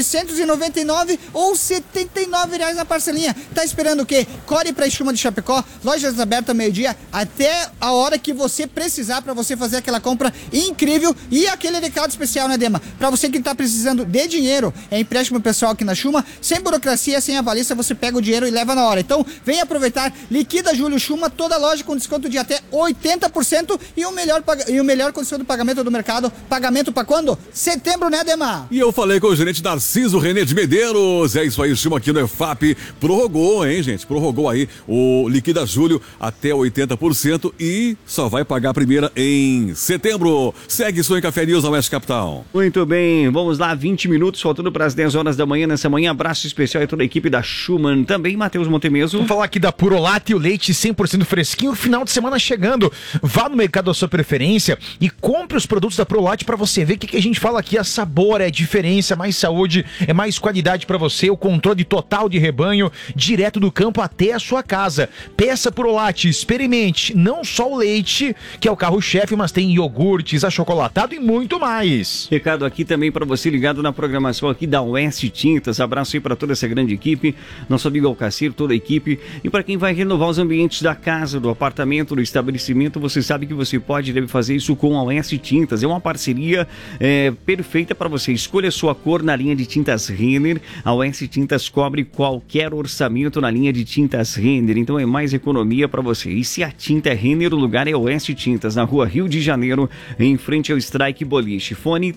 999 ou R$ 79 na parcelinha. Tá esperando o quê? Corre pra Chuma de Chapecó, lojas abertas meio-dia até a hora que você precisar para você fazer aquela compra incrível. E aquele recado especial, né, Dema? Para você que tá precisando de dinheiro, é empréstimo pessoal aqui na Chuma, sem burocracia, sem avalista, você pega o dinheiro e leva na hora. Então, vem aproveitar, liquida Julho Chuma, toda loja com desconto de até 80% e o melhor condição do pagamento do mercado. Pagamento para quando? Setembro, né, Dema? E eu falei com o gerente Narciso René de Medeiros. É isso aí, Chuma aqui no EFAP. Prorrogou, hein, gente? Prorrogou aí o Liquida Julho até 80% e só vai pagar a primeira em setembro. Segue Sonho Café News na Oeste Capital. Muito bem, vamos lá, 20 minutos, faltando para as 10 horas da manhã nessa manhã. Abraço especial a toda a equipe da Schumann. Também Matheus Montemeso. Vamos falar aqui da Purolate, o leite 100% fresquinho. Final de semana chegando. Vá no mercado da sua preferência e compre os produtos da Purolate para você ver o que a gente fala aqui. A sabor é diferença, mais saúde, é mais qualidade para você. O controle total de rebanho, direto do campo até a sua casa. Peça Purolate, experimente não só o leite, que é o carro-chefe, mas tem iogurtes, achocolatado e muito mais. Recado aqui também para você ligado na programação aqui da Oeste Tintas. Abraço aí para toda essa grande equipe, nosso amigo Alcacir, toda a equipe. E para quem vai renovar os ambientes da casa, do apartamento, do estabelecimento, você sabe que você pode e deve fazer isso com a Oeste Tintas. É uma parceria perfeita para você. Escolha a sua cor na linha de tintas Renner. A Oeste Tintas cobre qualquer orçamento na linha de tintas Renner. Então é mais economia para você. E se a tinta é Renner, o lugar é Oeste Tintas, na rua Rio de Janeiro, em frente ao Strike Boliche. Fone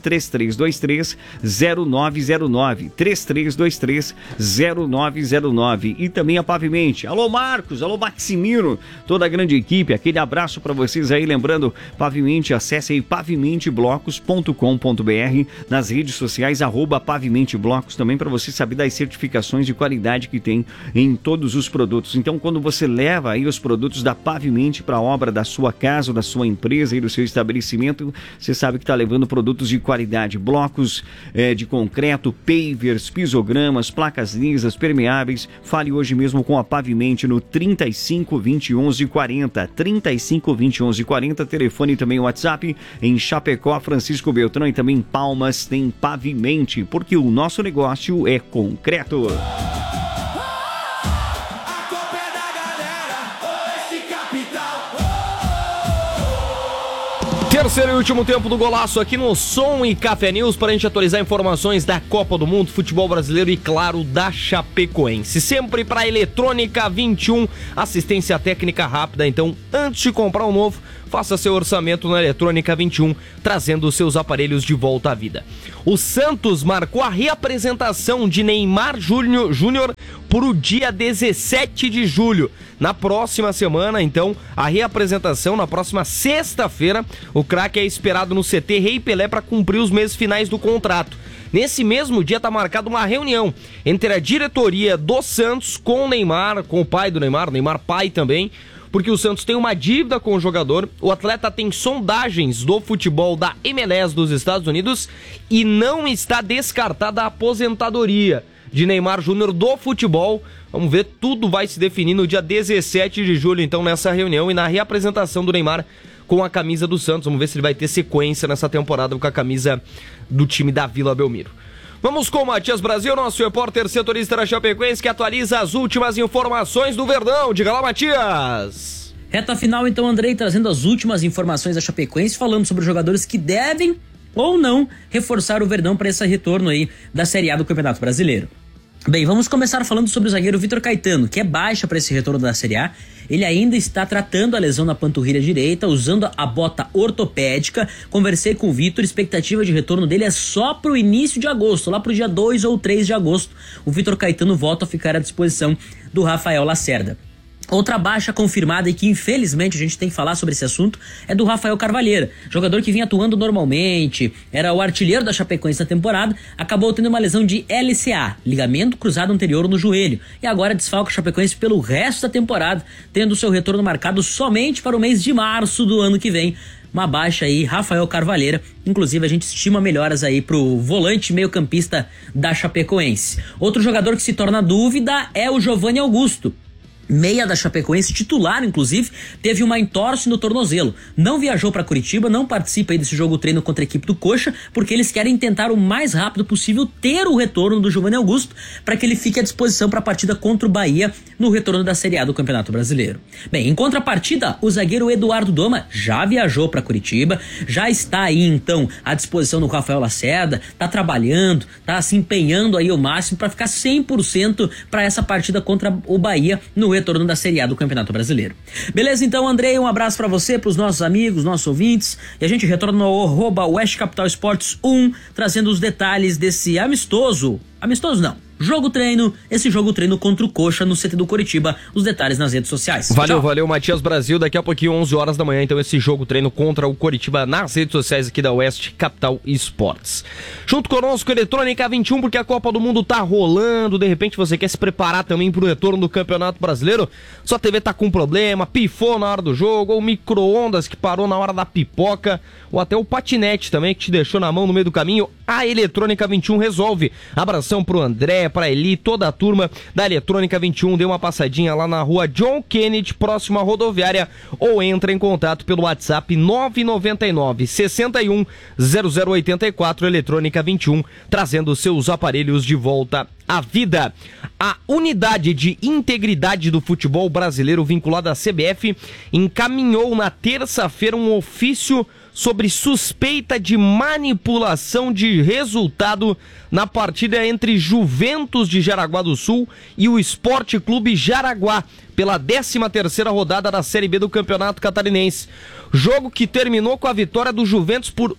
3323-0909. 3323-0909. E também a Pavimente. Alô Marcos, alô Maximino, toda a grande equipe. Aquele abraço para vocês aí. Lembrando, Pavimente Pavimente. Acesse aí pavimenteblocos.com.br, nas redes sociais @pavimenteblocos, também para você saber das certificações de qualidade que tem em todos os produtos. Então, quando você leva aí os produtos da Pavimente para a obra da sua casa, ou da sua empresa e do seu estabelecimento, você sabe que está levando produtos de qualidade, blocos de concreto, pavers, pisogramas, placas lisas, permeáveis. Fale hoje mesmo com a Pavimente no 35 20 11 40, 35 20 11 40, telefone também o WhatsApp. Em Chapecó, Francisco Beltrão, e também em Palmas tem Pavimente, porque o nosso negócio é concreto. Terceiro e último tempo do golaço aqui no Som e Café News para a gente atualizar informações da Copa do Mundo, futebol brasileiro e, claro, da Chapecoense. Sempre para Eletrônica 21, assistência técnica rápida. Então, antes de comprar um novo, faça seu orçamento na Eletrônica 21, trazendo seus aparelhos de volta à vida. O Santos marcou a reapresentação de Neymar Júnior para o dia 17 de julho. Na próxima semana, então, a reapresentação, na próxima sexta-feira, o craque é esperado no CT Rei Pelé para cumprir os meses finais do contrato. Nesse mesmo dia está marcada uma reunião entre a diretoria do Santos com o Neymar, com o pai do Neymar, Neymar pai também, porque o Santos tem uma dívida com o jogador, o atleta tem sondagens do futebol da MLS dos Estados Unidos e não está descartada a aposentadoria de Neymar Júnior do futebol. Vamos ver, tudo vai se definir no dia 17 de julho, então, nessa reunião e na reapresentação do Neymar com a camisa do Santos. Vamos ver se ele vai ter sequência nessa temporada com a camisa do time da Vila Belmiro. Vamos com o Matias Brasil, nosso repórter setorista da Chapecoense, que atualiza as últimas informações do Verdão. Diga lá, Matias! Reta final, então, Andrei, trazendo as últimas informações da Chapecoense, falando sobre os jogadores que devem ou não reforçar o Verdão para esse retorno aí da Série A do Campeonato Brasileiro. Bem, vamos começar falando sobre o zagueiro Vitor Caetano, que é baixa para esse retorno da Série A. Ele ainda está tratando a lesão na panturrilha direita, usando a bota ortopédica. Conversei com o Vitor, expectativa de retorno dele é só para o início de agosto, lá para o dia 2 ou 3 de agosto. O Vitor Caetano volta a ficar à disposição do Rafael Lacerda. Outra baixa confirmada e que infelizmente a gente tem que falar sobre esse assunto é do Rafael Carvalheira, jogador que vinha atuando normalmente, era o artilheiro da Chapecoense na temporada, acabou tendo uma lesão de LCA, ligamento cruzado anterior no joelho, e agora desfalca a Chapecoense pelo resto da temporada, tendo seu retorno marcado somente para o mês de março do ano que vem. Uma baixa aí, Rafael Carvalheira. Inclusive a gente estima melhoras aí pro volante meio-campista da Chapecoense. Outro jogador que se torna dúvida é o Giovanni Augusto, meia da Chapecoense, titular inclusive, teve uma entorse no tornozelo. Não viajou para Curitiba, não participa aí desse jogo treino contra a equipe do Coxa, porque eles querem tentar o mais rápido possível ter o retorno do Giovanni Augusto, para que ele fique à disposição para a partida contra o Bahia no retorno da Série A do Campeonato Brasileiro. Bem, em contrapartida, o zagueiro Eduardo Doma já viajou para Curitiba, já está aí então à disposição do Rafael Lacerda, tá trabalhando, tá se empenhando aí ao máximo para ficar 100% para essa partida contra o Bahia no retorno da Série A do Campeonato Brasileiro. Beleza, então, Andrei, um abraço pra você, pros nossos amigos, nossos ouvintes, e a gente retorna no @Oeste Capital Esportes 1, trazendo os detalhes desse amistoso não, jogo treino, esse jogo treino contra o Coxa no CT do Curitiba, os detalhes nas redes sociais. Valeu, Matias Brasil, daqui a pouquinho 11 horas da manhã, então esse jogo treino contra o Curitiba nas redes sociais aqui da Oeste Capital Esportes. Junto conosco, Eletrônica 21, porque a Copa do Mundo tá rolando, de repente você quer se preparar também pro retorno do Campeonato Brasileiro, sua TV tá com problema, pifou na hora do jogo, ou micro-ondas que parou na hora da pipoca, ou até o patinete também que te deixou na mão no meio do caminho, a Eletrônica 21 resolve. Abração pro André, pra Eli, toda a turma da Eletrônica 21, dê uma passadinha lá na rua John Kennedy, próximo à rodoviária, ou entra em contato pelo WhatsApp 999 61 0084, Eletrônica 21, trazendo seus aparelhos de volta à vida. A Unidade de Integridade do Futebol Brasileiro, vinculada à CBF, encaminhou na terça-feira um ofício sobre suspeita de manipulação de resultado na partida entre Juventus de Jaraguá do Sul e o Esporte Clube Jaraguá, pela 13ª rodada da Série B do Campeonato Catarinense. Jogo que terminou com a vitória do Juventus por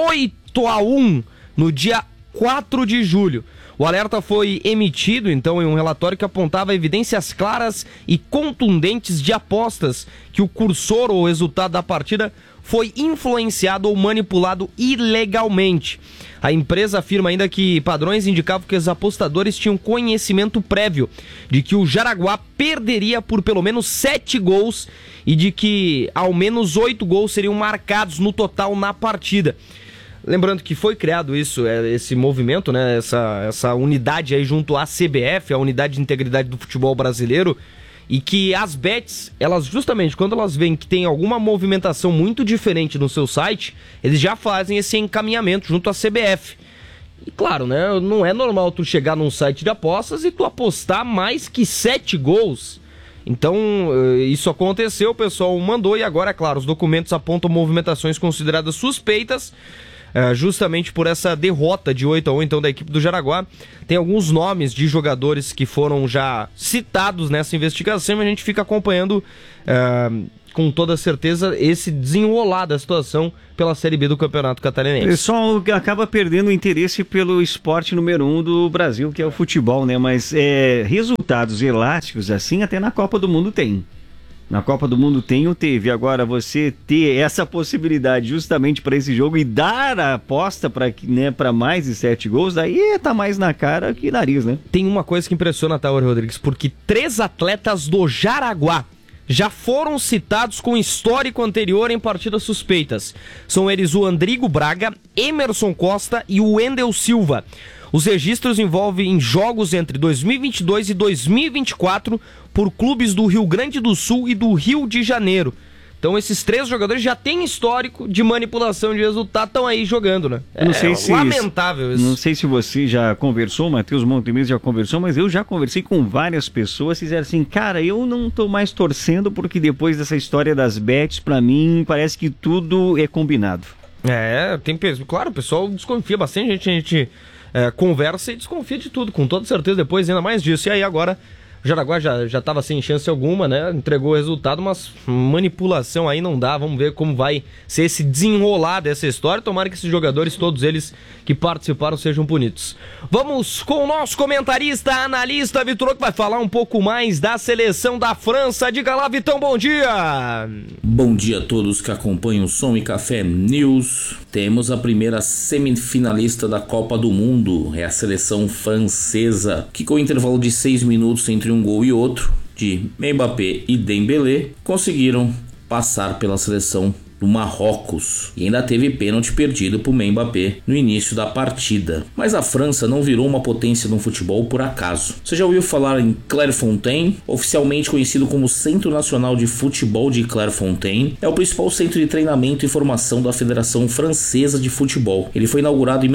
8-1 no dia 4 de julho. O alerta foi emitido, então, em um relatório que apontava evidências claras e contundentes de apostas que o cursor ou resultado da partida foi influenciado ou manipulado ilegalmente. A empresa afirma ainda que padrões indicavam que os apostadores tinham conhecimento prévio de que o Jaraguá perderia por pelo menos 7 gols e de que ao menos 8 gols seriam marcados no total na partida. Lembrando que foi criado esse movimento, né, essa unidade aí junto à CBF, a Unidade de Integridade do Futebol Brasileiro, e que as bets, elas justamente, quando elas veem que tem alguma movimentação muito diferente no seu site, eles já fazem esse encaminhamento junto à CBF. E claro, né, não é normal tu chegar num site de apostas e tu apostar mais que 7 gols. Então, isso aconteceu, o pessoal mandou e agora, é claro, os documentos apontam movimentações consideradas suspeitas, justamente por essa derrota de 8-1 então da equipe do Jaraguá. Tem alguns nomes de jogadores que foram já citados nessa investigação e a gente fica acompanhando com toda certeza esse desenrolar da situação pela Série B do Campeonato Catarinense. O pessoal acaba perdendo o interesse pelo esporte número 1 do Brasil, que é o futebol, né? Mas resultados elásticos assim até na Copa do Mundo tem. Na Copa do Mundo tem ou teve. Agora, você ter essa possibilidade justamente para esse jogo e dar a aposta para mais de 7 gols, daí tá mais na cara que nariz, né? Tem uma coisa que impressiona, Tauri Rodrigues, porque 3 atletas do Jaraguá já foram citados com histórico anterior em partidas suspeitas. São eles o Andrigo Braga, Emerson Costa e o Wendel Silva. Os registros envolvem jogos entre 2022 e 2024 por clubes do Rio Grande do Sul e do Rio de Janeiro. Então esses 3 jogadores já têm histórico de manipulação de resultado, estão aí jogando, né? Lamentável isso. Não sei se você já conversou, Matheus Montemez já conversou, mas eu já conversei com várias pessoas que disseram assim, cara, eu não tô mais torcendo porque depois dessa história das bets, pra mim, parece que tudo é combinado. Tem peso. Claro, o pessoal desconfia bastante, a gente conversa e desconfia de tudo, com toda certeza, depois ainda mais disso. E aí agora o Jaraguá já estava sem chance alguma, né? Entregou o resultado, mas manipulação aí não dá. Vamos ver como vai ser esse desenrolar dessa história. Tomara que esses jogadores, todos eles que participaram, sejam punidos. Vamos com o nosso comentarista, analista Vitor, que vai falar um pouco mais da seleção da França. Diga lá, Vitão, bom dia! Bom dia a todos que acompanham o Som e Café News. Temos a primeira semifinalista da Copa do Mundo, é a seleção francesa, que com intervalo de 6 minutos entre um gol e outro, de Mbappé e Dembélé, conseguiram passar pela seleção do Marrocos e ainda teve pênalti perdido por Mbappé no início da partida. Mas a França não virou uma potência no futebol por acaso. Você já ouviu falar em Clairefontaine, oficialmente conhecido como Centro Nacional de Futebol de Clairefontaine? É o principal centro de treinamento e formação da Federação Francesa de Futebol. Ele foi inaugurado em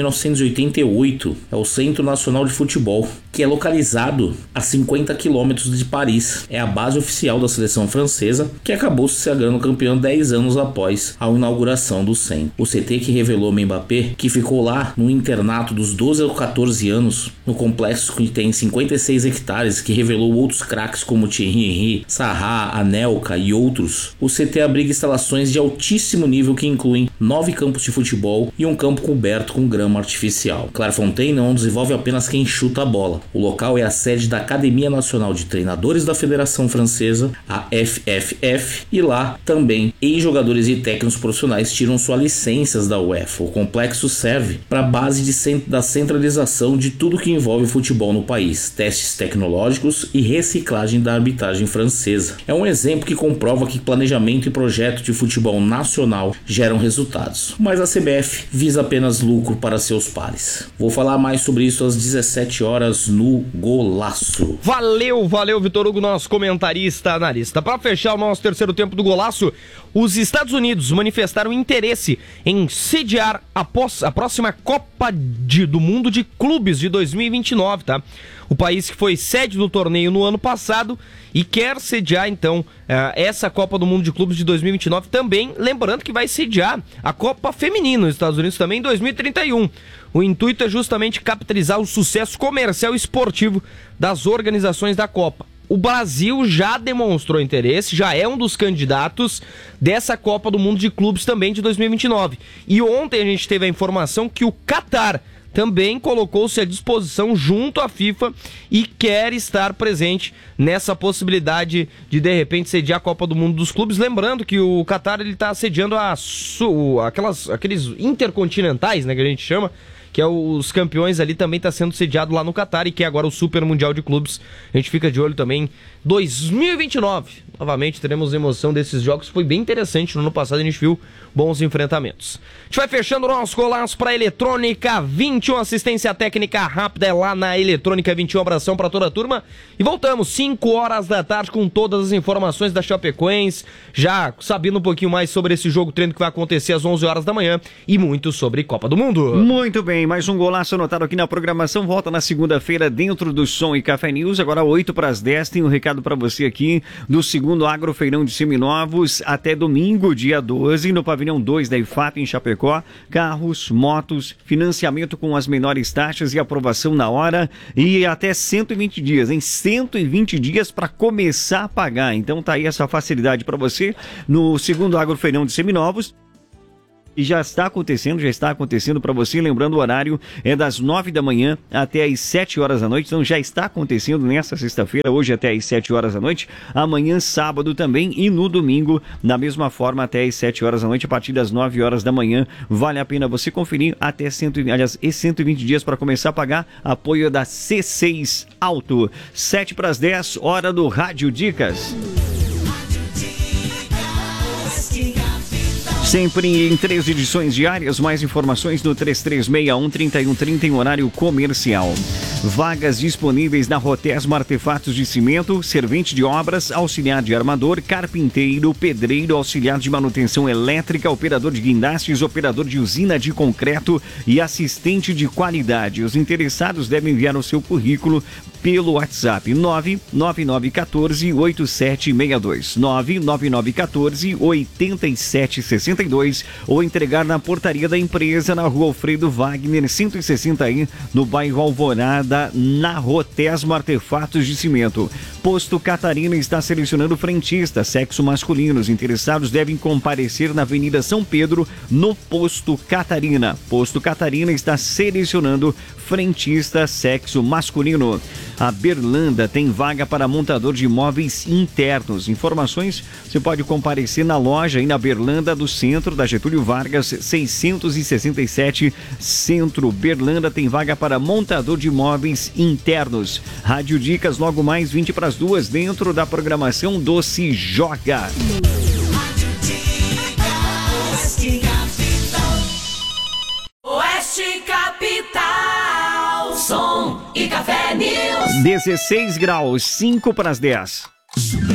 1988. É o Centro Nacional de Futebol, que é localizado a 50 quilômetros de Paris. É a base oficial da seleção francesa, que acabou se sagrando campeão 10 anos após a inauguração do centro. O CT que revelou Mbappé, que ficou lá no internato dos 12 aos 14 anos, no complexo que tem 56 hectares, que revelou outros craques como Thierry Henry, Sarra, Anelka e outros. O CT abriga instalações de altíssimo nível que incluem 9 campos de futebol e um campo coberto com grama artificial. Clairefontaine não desenvolve apenas quem chuta a bola. O local é a sede da Academia Nacional de Treinadores da Federação Francesa, a FFF, e lá também ex-jogadores e técnicos profissionais tiram suas licenças da UEFA. O complexo serve para a base da centralização de tudo que envolve o futebol no país, testes tecnológicos e reciclagem da arbitragem francesa. É um exemplo que comprova que planejamento e projeto de futebol nacional geram resultados, mas a CBF visa apenas lucro para seus pares. Vou falar mais sobre isso às 17 horas no Golaço. Valeu, Vitor Hugo, nosso comentarista, analista. Para fechar o nosso terceiro tempo do Golaço, os Estados Unidos manifestaram interesse em sediar a próxima Copa do Mundo de Clubes de 2029, tá? O país que foi sede do torneio no ano passado e quer sediar, então, essa Copa do Mundo de Clubes de 2029 também, lembrando que vai sediar a Copa Feminina nos Estados Unidos também em 2031. O intuito é justamente capitalizar o sucesso comercial e esportivo das organizações da Copa. O Brasil já demonstrou interesse, já é um dos candidatos dessa Copa do Mundo de Clubes também de 2029. E ontem a gente teve a informação que o Catar também colocou-se à disposição junto à FIFA e quer estar presente nessa possibilidade de repente sediar a Copa do Mundo dos Clubes. Lembrando que o Qatar está sediando aqueles intercontinentais, né, que a gente chama, que é os campeões ali, também está sendo sediado lá no Qatar e que é agora o Super Mundial de Clubes. A gente fica de olho também. 2029, novamente teremos emoção desses jogos. Foi bem interessante, no ano passado a gente viu bons enfrentamentos. A gente vai fechando o nosso golaço para Eletrônica 21, assistência técnica rápida é lá na Eletrônica 21, abração para toda a turma. E voltamos, 5 horas da tarde, com todas as informações da Chapecoense, já sabendo um pouquinho mais sobre esse jogo treino que vai acontecer às 11 horas da manhã e muito sobre Copa do Mundo. Muito bem, mais um golaço anotado aqui na programação, volta na segunda-feira dentro do Som e Café News, agora 8:10, tem um recado para você aqui do segundo Agrofeirão de Seminovos até domingo, dia 12, no pavilhão 2 da IFAP em Chapecó, carros, motos, financiamento com as menores taxas e aprovação na hora e até 120 dias, em 120 dias para começar a pagar. Então tá aí essa facilidade para você no segundo Agrofeirão de Seminovos. E já está acontecendo para você, lembrando o horário é das 9 da manhã até as 7 horas da noite, então já está acontecendo nesta sexta-feira, hoje até as 7 horas da noite, amanhã sábado também e no domingo, da mesma forma até as 7 horas da noite, a partir das 9 horas da manhã, vale a pena você conferir até 120 dias para começar a pagar, apoio da C6 Auto. 7:10, hora do Rádio Dicas. Sempre em 3 edições diárias, mais informações no 3361-3130 em horário comercial. Vagas disponíveis na Rotesma Artefatos de Cimento, servente de obras, auxiliar de armador, carpinteiro, pedreiro, auxiliar de manutenção elétrica, operador de guindastes, operador de usina de concreto e assistente de qualidade. Os interessados devem enviar o seu currículo pelo WhatsApp 99914-8762, 99914-8762 ou entregar na portaria da empresa na Rua Alfredo Wagner 160i, no bairro Alvorada, na Rotesma Artefatos de Cimento. Posto Catarina está selecionando frentistas, sexo masculino. Os interessados devem comparecer na Avenida São Pedro, no Posto Catarina. Posto Catarina está selecionando frentista, sexo masculino. A Berlanda tem vaga para montador de imóveis internos. Informações, você pode comparecer na loja aí na Berlanda do Centro, da Getúlio Vargas, 667 Centro. Berlanda tem vaga para montador de imóveis internos. Rádio Dicas, logo mais 20:02, dentro da programação do Se Joga. Oeste Capital, Som e Café News. 16 graus, 9:50.